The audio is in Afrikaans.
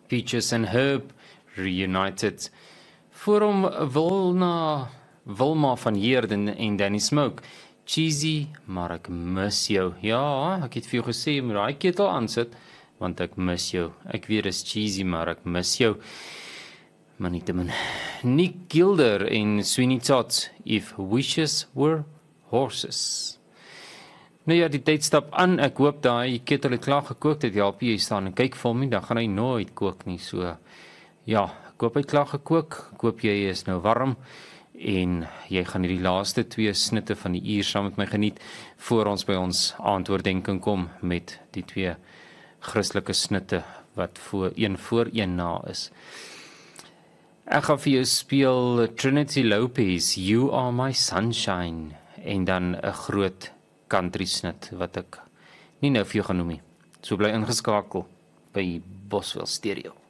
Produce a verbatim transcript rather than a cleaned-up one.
Peaches and Herb, Reunited. Voor hom Wilna, Wilma van Heerden en Danny Smoke. Cheesy, maar ek mis jou. Ja, ek het vir jou gesê, moet daai ketel aansit, want ek mis jou. Ek weet is cheesy, maar ek mis jou. Maar nie te min. Nick Gilder en Sweeney Todd, If Wishes Were Horses. Nou ja, die tyd stap aan. Ek hoop daai ketel het klaar gekook, dit help jy staan en kyk vir my, dan gaan hy nooit kook nie. So ja, ek hoop hy klaar gekook. Ek hoop jy is nou warm en jy gaan hierdie laaste twee snitte van die uur saam met my geniet voor ons by ons aandwoorddenking kom met die twee Christelike snitte wat voor een voor een na is. Ek gaan vir jou speel Trinity Lopez, You Are My Sunshine, en dan 'n groot country snit wat ek nie nou vir jou gaan noem nie. So bly ingeskakel by Boswell Stereo.